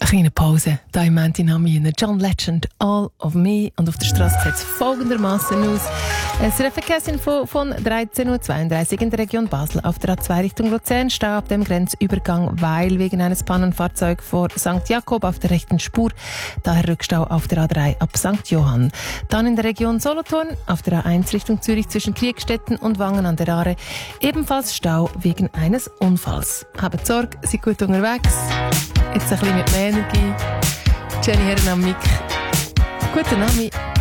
Kleine Pause, da im Antinamien. John Legend, All of Me. Und auf der Straße sieht es folgendermaßen aus. Es ist Verkehrsinfo von 13.32 Uhr in der Region Basel. Auf der A2 Richtung Luzern Stau ab dem Grenzübergang Weil wegen eines Pannenfahrzeugs vor St. Jakob auf der rechten Spur. Daher Rückstau auf der A3 ab St. Johann. Dann in der Region Solothurn auf der A1 Richtung Zürich zwischen Kriegstetten und Wangen an der Aare. Ebenfalls Stau wegen eines Unfalls. Habt Sorge, seid gut unterwegs. Jetzt ein bisschen mit mehr Energie. Jenny Herren am Mic. Guten Abend.